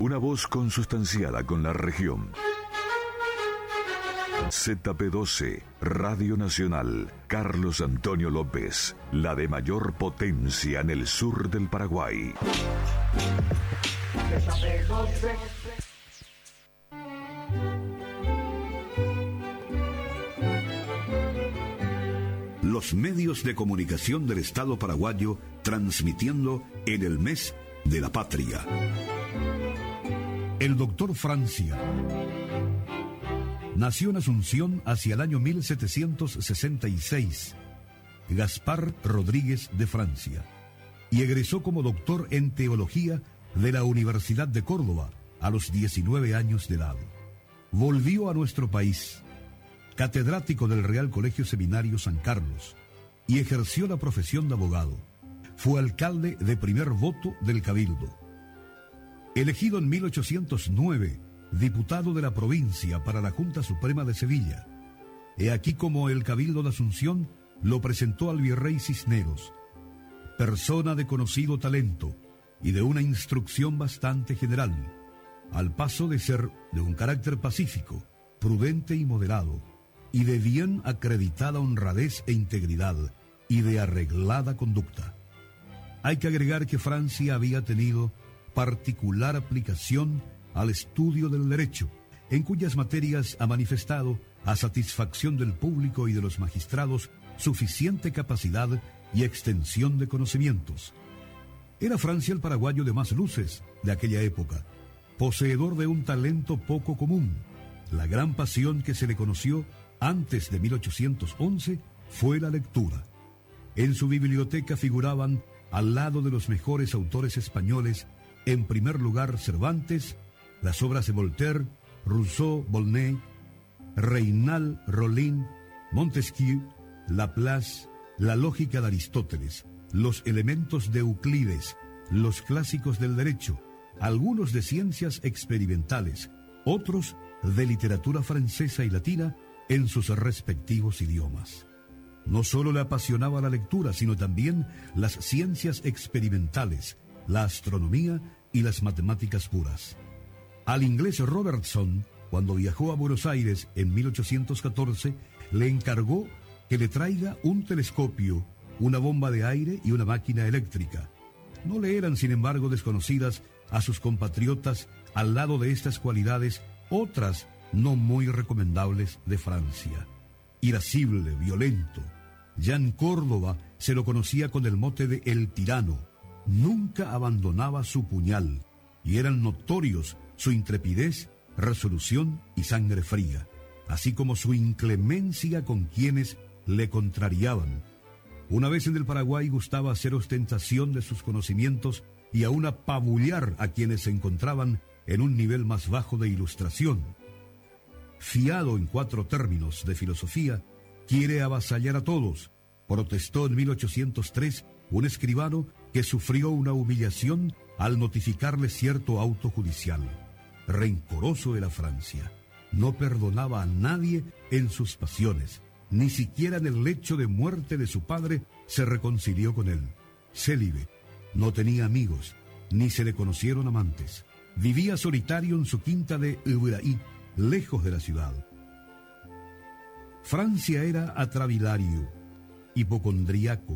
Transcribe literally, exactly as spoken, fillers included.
Una voz consustanciada con la región. Z P doce, Radio Nacional, Carlos Antonio López, la de mayor potencia en el sur del Paraguay. Z P doce. Los medios de comunicación del Estado paraguayo transmitiendo en el mes de la patria. El doctor Francia nació en Asunción hacia el año mil setecientos sesenta y seis, Gaspar Rodríguez de Francia, y egresó como doctor en teología de la Universidad de Córdoba a los diecinueve años de edad. Volvió a nuestro país, catedrático del Real Colegio Seminario San Carlos, y ejerció la profesión de abogado. Fue alcalde de primer voto del Cabildo. Elegido en mil ochocientos nueve, diputado de la provincia para la Junta Suprema de Sevilla. He aquí como el Cabildo de Asunción lo presentó al virrey Cisneros, persona de conocido talento y de una instrucción bastante general, al paso de ser de un carácter pacífico, prudente y moderado, y de bien acreditada honradez e integridad, y de arreglada conducta. Hay que agregar que Francia había tenido particular aplicación al estudio del derecho, en cuyas materias ha manifestado, a satisfacción del público y de los magistrados, suficiente capacidad y extensión de conocimientos. Era Francia el paraguayo de más luces de aquella época, poseedor de un talento poco común. La gran pasión que se le conoció antes de mil ochocientos once fue la lectura. En su biblioteca figuraban, al lado de los mejores autores españoles, en primer lugar Cervantes, las obras de Voltaire, Rousseau, Volney, Reynal, Rollin, Montesquieu, Laplace, la lógica de Aristóteles, los elementos de Euclides, los clásicos del derecho, algunos de ciencias experimentales, otros de literatura francesa y latina en sus respectivos idiomas. No solo le apasionaba la lectura, sino también las ciencias experimentales, la astronomía y las matemáticas puras. Al inglés Robertson, cuando viajó a Buenos Aires en mil ochocientos catorce, le encargó que le traiga un telescopio, una bomba de aire y una máquina eléctrica. No le eran, sin embargo, desconocidas a sus compatriotas, al lado de estas cualidades, otras no muy recomendables de Francia. Irascible, violento. Ya en Córdoba se lo conocía con el mote de El Tirano. Nunca abandonaba su puñal, y eran notorios su intrepidez, resolución y sangre fría, así como su inclemencia con quienes le contrariaban. Una vez en el Paraguay gustaba hacer ostentación de sus conocimientos y aún apabullar a quienes se encontraban en un nivel más bajo de ilustración. Fiado en cuatro términos de filosofía, quiere avasallar a todos, protestó en mil ochocientos tres un escribano que sufrió una humillación al notificarle cierto auto judicial. Rencoroso era Francia. No perdonaba a nadie en sus pasiones. Ni siquiera en el lecho de muerte de su padre se reconcilió con él. Célibe, no tenía amigos, ni se le conocieron amantes. Vivía solitario en su quinta de Uraí, lejos de la ciudad. Francia era atravilario, hipocondriaco,